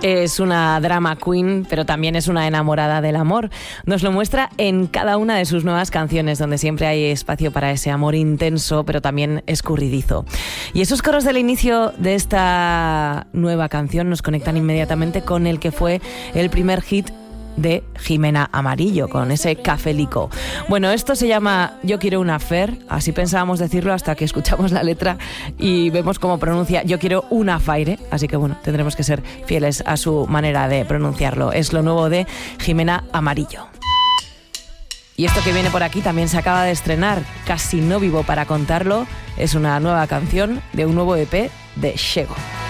Es una drama queen, pero también es una enamorada del amor. Nos lo muestra en cada una de sus nuevas canciones, donde siempre hay espacio para ese amor intenso, pero también escurridizo. Y esos coros del inicio de esta nueva canción nos conectan inmediatamente con el que fue el primer hit de Jimena Amarillo, con ese Cafelico. Bueno, esto se llama Yo quiero una Fer, así pensábamos decirlo hasta que escuchamos la letra y vemos cómo pronuncia Yo quiero una Faire, así que bueno, tendremos que ser fieles a su manera de pronunciarlo. Es lo nuevo de Jimena Amarillo. Y esto que viene por aquí también se acaba de estrenar, Casi no vivo para contarlo, es una nueva canción de un nuevo EP de Shego.